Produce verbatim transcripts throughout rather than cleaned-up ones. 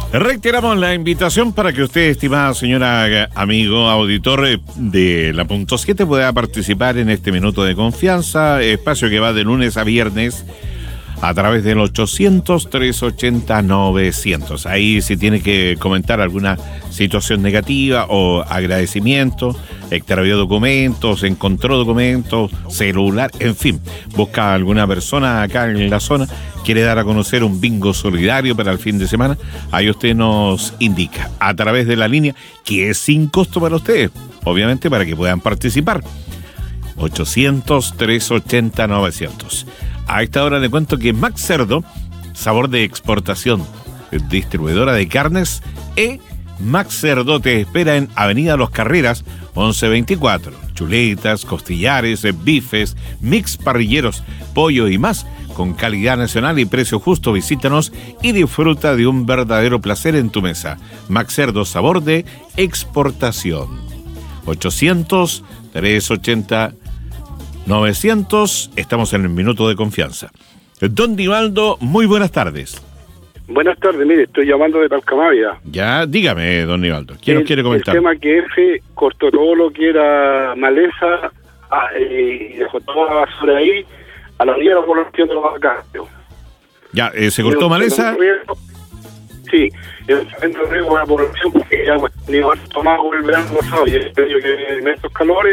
Reiteramos la invitación para que usted, estimada señora, amigo, auditor de la punto siete, pueda participar en este Minuto de Confianza, espacio que va de lunes a viernes a través del ochocientos, trescientos ochenta, novecientos. Ahí si tiene que comentar alguna situación negativa o agradecimiento, extravió documentos, encontró documentos, celular, en fin, busca alguna persona acá en la zona, quiere dar a conocer un bingo solidario para el fin de semana, ahí usted nos indica a través de la línea que es sin costo para ustedes, obviamente para que puedan participar. ochocientos, trescientos ochenta, novecientos. A esta hora le cuento que Max Cerdo, sabor de exportación, distribuidora de carnes, e Max Cerdo te espera en Avenida Los Carreras, once veinticuatro. Chuletas, costillares, bifes, mix parrilleros, pollo y más, con calidad nacional y precio justo. Visítanos y disfruta de un verdadero placer en tu mesa. Max Cerdo, sabor de exportación. ochocientos, trescientos ochenta, novecientos, estamos en el Minuto de Confianza. Don Nivaldo, muy buenas tardes. Buenas tardes, mire, estoy llamando de Talcamavia. Ya, dígame, don Nivaldo, ¿quién nos quiere comentar? El tema que F cortó todo lo que era maleza ah, eh, y dejó toda la basura ahí a la orilla de la población de los vacancios. Ya, eh, ¿se cortó maleza? Sí, el centro de riesgo de la población, porque ya pues, ni haber tomado el verano pasado y es medio que en estos calores.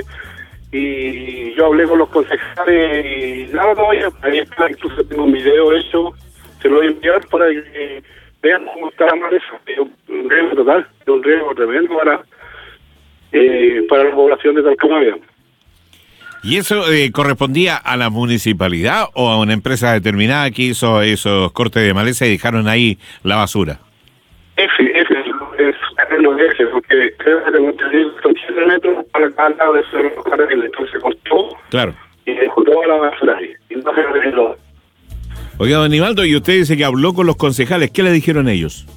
Y yo hablé con los concejales y nada todavía, ahí está, incluso tengo un video hecho, se lo voy a enviar para que vean cómo está la maleza. Es un riesgo total, es un riesgo tremendo para eh, para la población de Talcamavia. ¿Y eso eh, correspondía a la municipalidad o a una empresa determinada que hizo esos cortes de maleza y dejaron ahí la basura? F, F, es terreno de F, porque creo que tengo entendido que son siete metros para cada lado de esos carriles, entonces se cortó. Claro. Y dejó toda la basura ahí, y no se arregló. Oiga, don Nivaldo, y usted dice que habló con los concejales, ¿qué le dijeron ellos?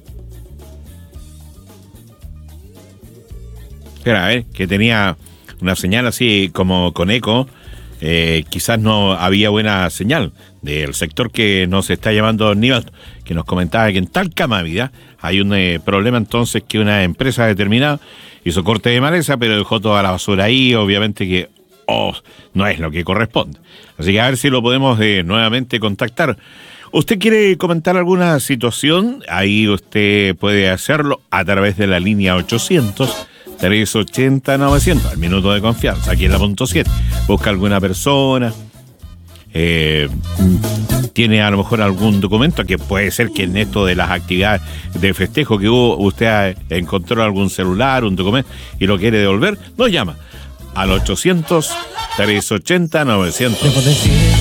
Espera, a ver, que tenía una señal así como con eco, eh, quizás no había buena señal del sector que nos está llamando don Nivaldo, que nos comentaba que en Talcamavia hay un eh, problema entonces que una empresa determinada hizo corte de maleza, pero dejó toda la basura ahí, obviamente que oh, no es lo que corresponde. Así que a ver si lo podemos eh, nuevamente contactar. ¿Usted quiere comentar alguna situación? Ahí usted puede hacerlo a través de la línea ochocientos, trescientos ochenta, novecientos, al Minuto de Confianza, aquí en la punto siete. Busca alguna persona, eh, tiene a lo mejor algún documento, que puede ser que en esto de las actividades de festejo que hubo, usted encontró algún celular, un documento, y lo quiere devolver, nos llama al ochocientos, trescientos ochenta, novecientos.